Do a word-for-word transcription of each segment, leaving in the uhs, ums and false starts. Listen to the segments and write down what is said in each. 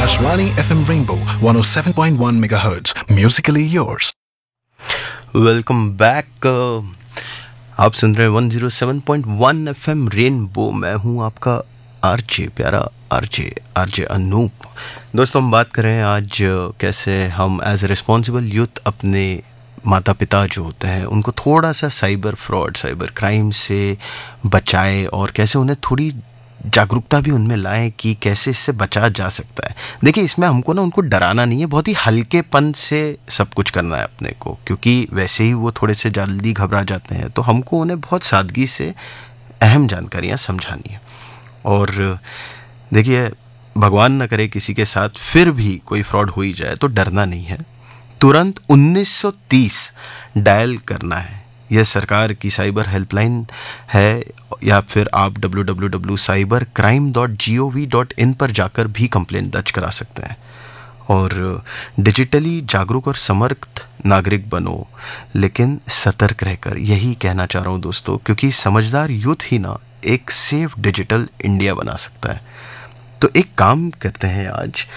Akashvani F M Rainbow one oh seven point one megahertz. Musically yours. Welcome back. आप सुन रहे हैं one oh seven point one F M rainbow. मैं हूं आपका RJ प्यारा RJ RJ Anoop. दोस्तों, हम बात कर रहे हैं आज कैसे हम एज ए रिस्पॉन्सिबल यूथ अपने माता पिता जो होते हैं उनको थोड़ा सा साइबर फ्रॉड, साइबर क्राइम से बचाएं और कैसे उन्हें थोड़ी जागरूकता भी उनमें लाएं कि कैसे इससे बचा जा सकता है। देखिए, इसमें हमको ना उनको डराना नहीं है, बहुत ही हल्केपन से सब कुछ करना है अपने को, क्योंकि वैसे ही वो थोड़े से जल्दी घबरा जाते हैं। तो हमको उन्हें बहुत सादगी से अहम जानकारियाँ समझानी है। और देखिए, भगवान न करे किसी के साथ फिर भी कोई फ्रॉड हो ही जाए तो डरना नहीं है, तुरंत उन्नीस सौ तीस डायल करना है। यह सरकार की साइबर हेल्पलाइन है, या फिर आप W W W dot cyber crime dot G O V dot in पर जाकर भी कंप्लेंट दर्ज करा सकते हैं। और डिजिटली जागरूक और समर्थ नागरिक बनो, लेकिन सतर्क रहकर। यही कहना चाह रहा हूँ दोस्तों, क्योंकि समझदार यूथ ही ना एक सेफ डिजिटल इंडिया बना सकता है। तो एक काम करते हैं, आज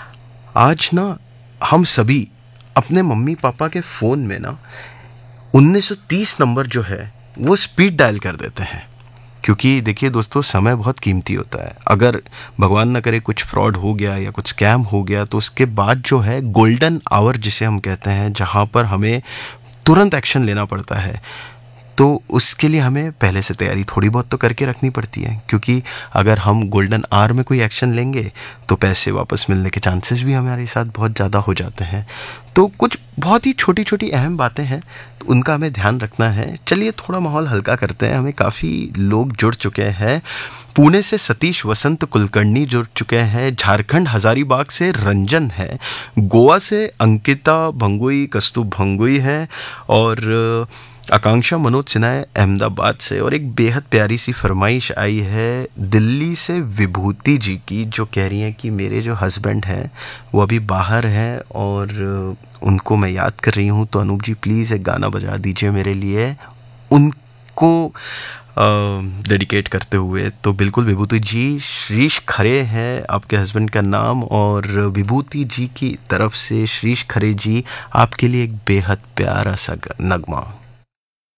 आज ना हम सभी अपने मम्मी पापा के फ़ोन में ना उन्नीस सौ तीस नंबर जो है वो स्पीड डायल कर देते हैं। क्योंकि देखिए दोस्तों, समय बहुत कीमती होता है। अगर भगवान न करे कुछ फ्रॉड हो गया या कुछ स्कैम हो गया, तो उसके बाद जो है गोल्डन आवर जिसे हम कहते हैं, जहाँ पर हमें तुरंत एक्शन लेना पड़ता है, तो उसके लिए हमें पहले से तैयारी थोड़ी बहुत तो करके रखनी पड़ती है। क्योंकि अगर हम गोल्डन आवर में कोई एक्शन लेंगे तो पैसे वापस मिलने के चांसेस भी हमारे साथ बहुत ज़्यादा हो जाते हैं। तो कुछ बहुत ही छोटी छोटी अहम बातें हैं, तो उनका हमें ध्यान रखना है। चलिए थोड़ा माहौल हल्का करते हैं। हमें काफ़ी लोग जुड़ चुके हैं। पुणे से सतीश वसंत कुलकर्णी जुड़ चुके हैं। झारखंड हजारीबाग से रंजन है। गोवा से अंकिता भंगुई कस्तूब भंगुई है। और आकांक्षा मनोज सिन्हा है अहमदाबाद से। और एक बेहद प्यारी सी फरमाइश आई है दिल्ली से विभूति जी की, जो कह रही हैं कि मेरे जो हस्बैंड हैं वो अभी बाहर हैं और उनको मैं याद कर रही हूँ, तो अनूप जी प्लीज़ एक गाना बजा दीजिए मेरे लिए, उनको डेडिकेट करते हुए। तो बिल्कुल विभूति जी, श्रीश खरे हैं आपके हस्बैंड का नाम, और विभूति जी की तरफ से श्रीश खरे जी आपके लिए एक बेहद प्यारा सा नगमा।